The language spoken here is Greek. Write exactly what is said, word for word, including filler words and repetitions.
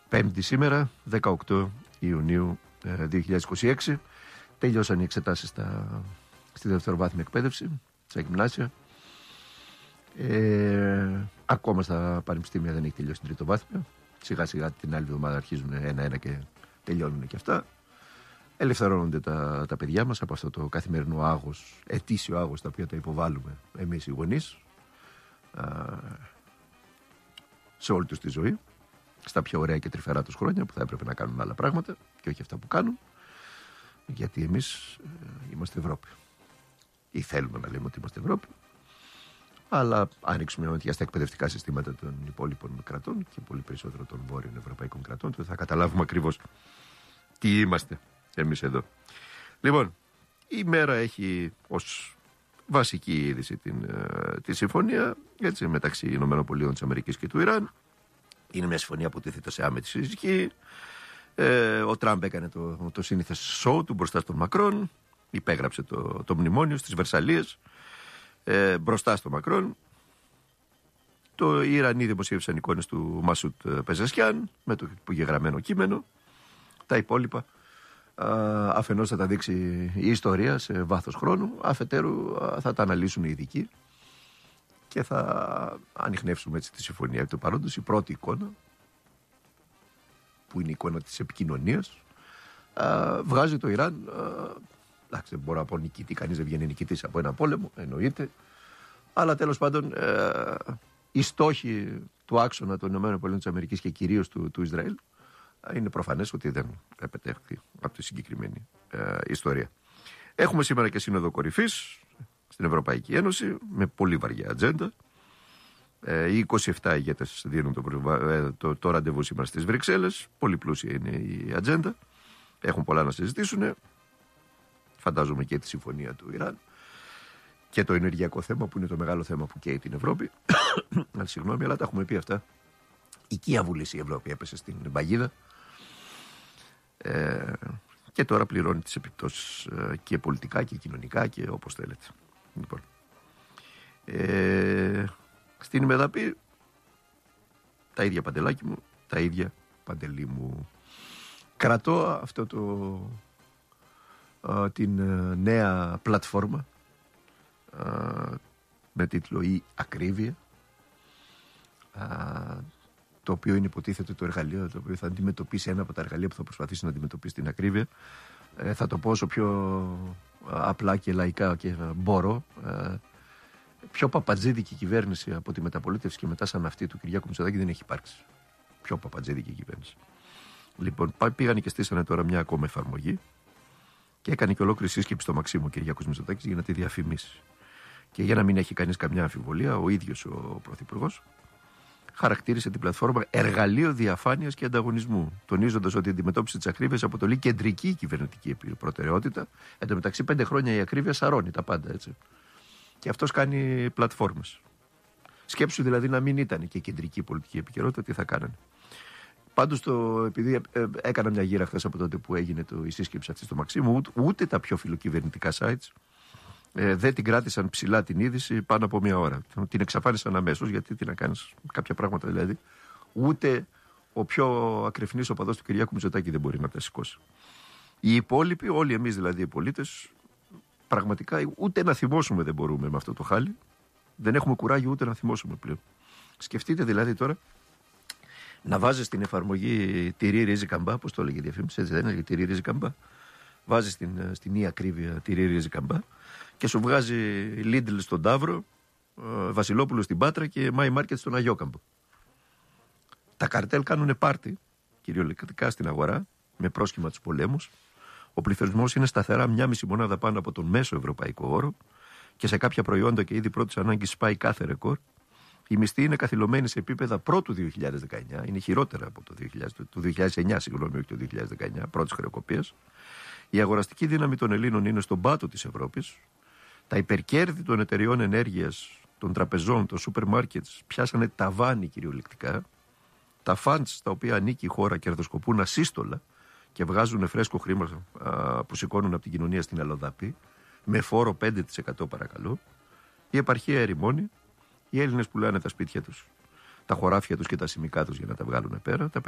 Πέμπτη σήμερα, δεκαοκτώ Ιουνίου δύο χιλιάδες είκοσι έξι. Τελειώσαν οι εξετάσεις στα, στη δευτεροβάθμια εκπαίδευση, στα γυμνάσια. Ε, ακόμα στα πανεπιστήμια δεν έχει τελειώσει την τριτοβάθμια. Σιγά σιγά την άλλη εβδομάδα αρχίζουν ένα-ένα και τελειώνουν και αυτά. Ελευθερώνονται τα, τα παιδιά μας από αυτό το καθημερινό άγχος, ετήσιο άγχος, τα οποία τα υποβάλλουμε εμείς οι γονείς α, σε όλη τους τη ζωή, στα πιο ωραία και τρυφερά τους χρόνια που θα έπρεπε να κάνουν άλλα πράγματα και όχι αυτά που κάνουν, γιατί εμείς ε, είμαστε Ευρώπη ή θέλουμε να λέμε ότι είμαστε Ευρώπη, αλλά άνοιξουμε ματιά στα εκπαιδευτικά συστήματα των υπόλοιπων κρατών και πολύ περισσότερο των βόρειων ευρωπαϊκών κρατών, τότε θα καταλάβουμε ακριβώς τι είμαστε εμείς εδώ. Λοιπόν, η μέρα έχει ως βασική είδηση την, τη συμφωνία, έτσι, μεταξύ ΗΠΑ και του Ιράν. Είναι μια συμφωνία που τίθεται σε άμεση ισχύ. Ε, ο Τραμπ έκανε το, το σύνηθες σοου του μπροστά στον Μακρόν, υπέγραψε το, το μνημόνιο στις Βερσαλίες ε, μπροστά στον Μακρόν. Το Ιρανοί δημοσίευσαν εικόνες του Μασούτ Πεζεσχιάν με το υπογεγραμμένο κείμενο. Τα υπόλοιπα αφενός θα τα δείξει η ιστορία σε βάθος χρόνου, αφετέρου θα τα αναλύσουν οι ειδικοί και θα ανιχνεύσουμε έτσι τη συμφωνία του παρόντος. Η πρώτη εικόνα, που είναι η εικόνα της επικοινωνίας, βγάζει το Ιράν, εντάξει, δεν μπορώ να πω νικητή, κανείς δεν βγαίνει νικητής από ένα πόλεμο, εννοείται, αλλά τέλος πάντων οι στόχοι του άξονα των ΗΠΑ και κυρίως του, του Ισραήλ είναι προφανές ότι δεν επετέχθη από τη συγκεκριμένη ε, ιστορία. Έχουμε σήμερα και σύνοδο κορυφής στην Ευρωπαϊκή Ένωση με πολύ βαριά ατζέντα. Ε, οι είκοσι επτά ηγέτες δίνουν το, ε, το, το ραντεβού σήμερα στις Βρυξέλλες. Πολύ πλούσια είναι η ατζέντα. Έχουν πολλά να συζητήσουν. Φαντάζομαι και τη συμφωνία του Ιράν και το ενεργειακό θέμα που είναι το μεγάλο θέμα που καίει την Ευρώπη. Συγγνώμη, αλλά τα έχουμε πει αυτά. Οικία βούληση η Ευρώπη έπεσε στην παγίδα ε, και τώρα πληρώνει τις επιπτώσεις ε, και πολιτικά και κοινωνικά και όπως θέλετε. Λοιπόν, ε, στην Μεδαπή τα ίδια Παντελάκι μου, τα ίδια Παντελή μου. Κρατώ αυτό το ε, την ε, νέα πλατφόρμα ε, με τίτλο «Η Ακρίβεια», ε, το οποίο είναι υποτίθεται το εργαλείο το οποίο θα αντιμετωπίσει, ένα από τα εργαλεία που θα προσπαθήσει να αντιμετωπίσει την ακρίβεια. Ε, θα το πω όσο πιο απλά και λαϊκά και μπορώ. Ε, πιο παπατζίδικη κυβέρνηση από τη μεταπολίτευση και μετά σαν αυτή του Κυριάκου Μητσοτάκη δεν έχει υπάρξει. Πιο παπατζίδικη κυβέρνηση. Λοιπόν, πήγανε και στήσανε τώρα μια ακόμα εφαρμογή και έκανε και ολόκληρη σύσκεψη στο Μαξίμου ο Κυριάκος Μητσοτάκης για να τη διαφημίσει. Και για να μην έχει κανείς καμιά αμφιβολία, ο ίδιος ο Πρωθυπουργός χαρακτήρισε την πλατφόρμα εργαλείο διαφάνειας και ανταγωνισμού, τονίζοντας ότι η αντιμετώπιση της ακρίβειας αποτελεί κεντρική κυβερνητική προτεραιότητα. Εν τω μεταξύ, πέντε χρόνια η ακρίβεια σαρώνει τα πάντα, έτσι. Και αυτός κάνει πλατφόρμες. Σκέψου δηλαδή να μην ήταν και κεντρική πολιτική επικαιρότητα, τι θα κάνανε. Πάντως, το, επειδή ε, ε, έκανα μια γύρα χθες από τότε που έγινε το, η σύσκεψη αυτή στο Μαξίμου, ούτε, ούτε τα πιο φιλοκυβερνητικά sites Ε, δεν την κράτησαν ψηλά την είδηση πάνω από μία ώρα. Την εξαφάνισαν αμέσως, γιατί τι να κάνεις, κάποια πράγματα δηλαδή. Ούτε ο πιο ακρεφνής οπαδός του Κυριάκου Μητσοτάκη δεν μπορεί να τα σηκώσει. Οι υπόλοιποι, όλοι εμείς δηλαδή οι πολίτες, πραγματικά ούτε να θυμώσουμε δεν μπορούμε με αυτό το χάλι. Δεν έχουμε κουράγιο ούτε να θυμώσουμε πλέον. Σκεφτείτε δηλαδή τώρα να βάζεις στην εφαρμογή τυρί ρύζι καμπά, πώς το έλεγε η διαφήμιση, έτσι δεν έλεγε τυρί ρύζι καμπά. Βάζεις στην, στην ή ακρίβεια τυρί ρύζι καμπά και σου βγάζει Lidl στον Ταύρο, Βασιλόπουλο στην Πάτρα και My Market στον Αγιόκαμπο. Τα καρτέλ κάνουν πάρτι κυριολεκτικά στην αγορά με πρόσχημα τους πολέμους. Ο πληθωρισμός είναι σταθερά μια μισή μονάδα πάνω από τον μέσο ευρωπαϊκό όρο και σε κάποια προϊόντα και είδη πρώτης ανάγκης σπάει κάθε ρεκόρ. Οι μισθοί είναι καθυλωμένοι σε επίπεδα πρώτου δύο χιλιάδες δεκαεννιά, είναι χειρότερα από το, δύο χιλιάδες, το δύο χιλιάδες εννιά, συγγνώμη, όχι το δύο χιλιάδες δεκαεννιά, πρώτης χρεοκοπίας. Η αγοραστική δύναμη των Ελλήνων είναι στον πάτο της Ευρώπης. Τα υπερκέρδη των εταιριών ενέργειας, των τραπεζών, των σούπερ μάρκετς πιάσανε ταβάνι κυριολεκτικά. Τα φαντς τα οποία ανήκει η χώρα κερδοσκοπούν ασύστολα και βγάζουν φρέσκο χρήμα α, που σηκώνουν από την κοινωνία στην αλλοδαπή, με φόρο πέντε τοις εκατό παρακαλώ. Η επαρχία ερημώνει. Οι Έλληνες πουλάνε τα σπίτια τους, τα χωράφια τους και τα σημικά τους για να τα βγάλουν πέρα. Τα